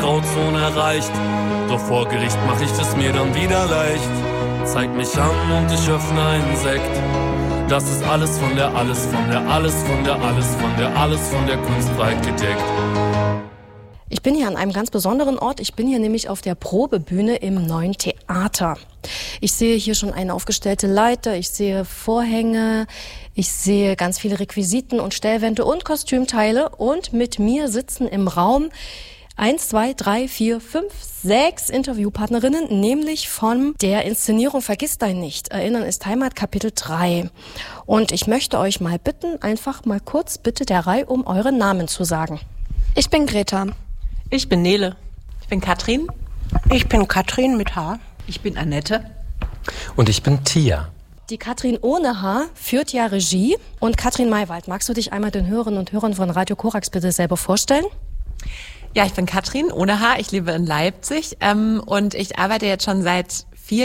Grauzone erreicht. Doch vor Gericht mach ich es mir dann wieder leicht. Zeig mich an und ich öffne einen Sekt. Das ist alles von der, alles von der, alles von der, alles von der, alles von der Kunst breit gedeckt. Ich bin hier an einem ganz besonderen Ort. Ich bin hier nämlich auf der Probebühne im Neuen Theater. Ich sehe hier schon eine aufgestellte Leiter, ich sehe Vorhänge, ich sehe ganz viele Requisiten und Stellwände und Kostümteile. Und mit mir sitzen im Raum 1, 2, 3, 4, 5, 6 Interviewpartnerinnen, nämlich von der Inszenierung Vergiss dein nicht. Erinnern ist Heimat, Kapitel 3. Und ich möchte euch mal bitten, einfach mal kurz bitte der Reihe um eure Namen zu sagen. Ich bin Greta. Ich bin Nele. Ich bin Katrin. Ich bin Katrin mit H. Ich bin Annette. Und ich bin Tia. Die Katrin ohne H führt ja Regie. Und Katrin Maywald, magst du dich einmal den Hörerinnen und Hörern von Radio Korax bitte selber vorstellen? Ja, ich bin Katrin ohne H. Ich lebe in Leipzig und ich arbeite jetzt schon seit 3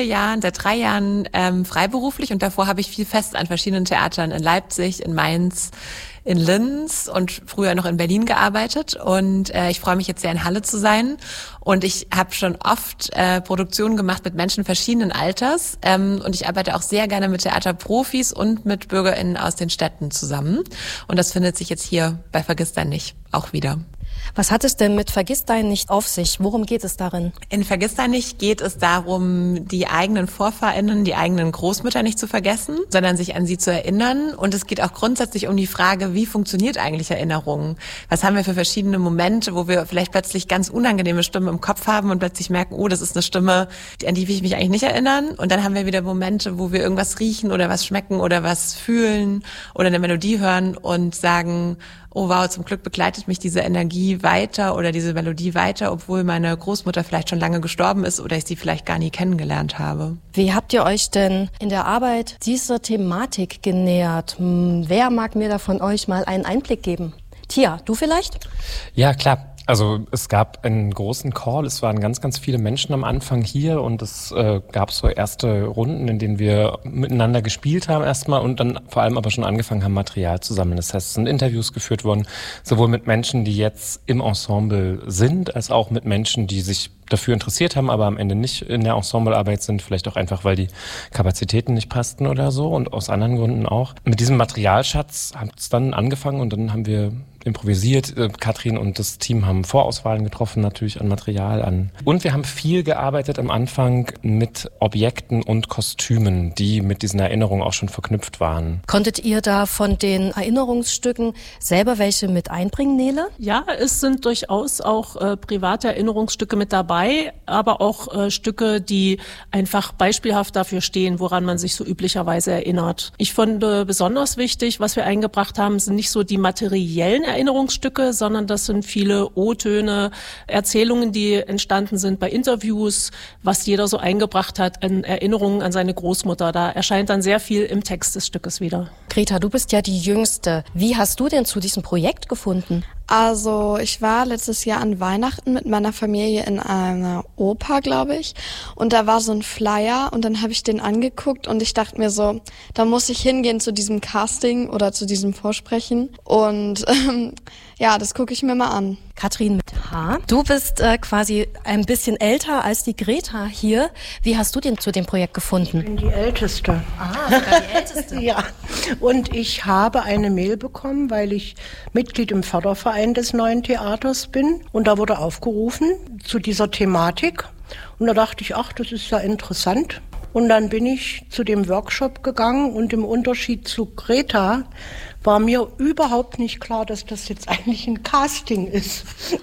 Jahren freiberuflich und davor habe ich viel fest an verschiedenen Theatern in Leipzig, in Mainz, in Linz und früher noch in Berlin gearbeitet und ich freue mich jetzt sehr in Halle zu sein und ich habe schon oft Produktionen gemacht mit Menschen verschiedenen Alters und ich arbeite auch sehr gerne mit Theaterprofis und mit BürgerInnen aus den Städten zusammen und das findet sich jetzt hier bei Vergiss dein nicht auch wieder. Was hat es denn mit Vergiss dein nicht auf sich? Worum geht es darin? In Vergiss dein nicht geht es darum, die eigenen VorfahrInnen, die eigenen Großmütter nicht zu vergessen, sondern sich an sie zu erinnern. Und es geht auch grundsätzlich um die Frage, wie funktioniert eigentlich Erinnerung? Was haben wir für verschiedene Momente, wo wir vielleicht plötzlich ganz unangenehme Stimmen im Kopf haben und plötzlich merken, oh, das ist eine Stimme, an die will ich mich eigentlich nicht erinnern. Und dann haben wir wieder Momente, wo wir irgendwas riechen oder was schmecken oder was fühlen oder eine Melodie hören und sagen, oh wow, zum Glück begleitet mich diese Energie weiter oder diese Melodie weiter, obwohl meine Großmutter vielleicht schon lange gestorben ist oder ich sie vielleicht gar nie kennengelernt habe. Wie habt ihr euch denn in der Arbeit dieser Thematik genähert? Wer mag mir da von euch mal einen Einblick geben? Tia, du vielleicht? Ja, klar. Also es gab einen großen Call, es waren ganz, ganz viele Menschen am Anfang hier und es gab so erste Runden, in denen wir miteinander gespielt haben erstmal und dann vor allem aber schon angefangen haben, Material zu sammeln. Das heißt, es sind Interviews geführt worden, sowohl mit Menschen, die jetzt im Ensemble sind, als auch mit Menschen, die sich dafür interessiert haben, aber am Ende nicht in der Ensemblearbeit sind, vielleicht auch einfach, weil die Kapazitäten nicht passten oder so und aus anderen Gründen auch. Mit diesem Materialschatz hat es dann angefangen und dann haben wir improvisiert. Katrin und das Team haben Vorauswahlen getroffen, natürlich an Material. Und wir haben viel gearbeitet am Anfang mit Objekten und Kostümen, die mit diesen Erinnerungen auch schon verknüpft waren. Konntet ihr da von den Erinnerungsstücken selber welche mit einbringen, Nele? Ja, es sind durchaus auch private Erinnerungsstücke mit dabei, aber auch Stücke, die einfach beispielhaft dafür stehen, woran man sich so üblicherweise erinnert. Ich fand besonders wichtig, was wir eingebracht haben, sind nicht so die materiellen Erinnerungsstücke, sondern das sind viele O-Töne, Erzählungen, die entstanden sind bei Interviews, was jeder so eingebracht hat an Erinnerungen an seine Großmutter. Da erscheint dann sehr viel im Text des Stückes wieder. Greta, du bist ja die Jüngste. Wie hast du denn zu diesem Projekt gefunden? Also ich war letztes Jahr an Weihnachten mit meiner Familie in einer Oper, glaube ich. Und da war so ein Flyer und dann habe ich den angeguckt und ich dachte mir so, da muss ich hingehen zu diesem Casting oder zu diesem Vorsprechen. Und ja, das gucke ich mir mal an. Katrin mit H. Du bist quasi ein bisschen älter als die Greta hier. Wie hast du denn zu dem Projekt gefunden? Ich bin die Älteste. Ah, sogar die Älteste. Ja, und ich habe eine Mail bekommen, weil ich Mitglied im Förderverein des Neuen Theaters bin. Und da wurde aufgerufen zu dieser Thematik. Und da dachte ich, ach, das ist ja interessant. Und dann bin ich zu dem Workshop gegangen und im Unterschied zu Greta war mir überhaupt nicht klar, dass das jetzt eigentlich ein Casting ist.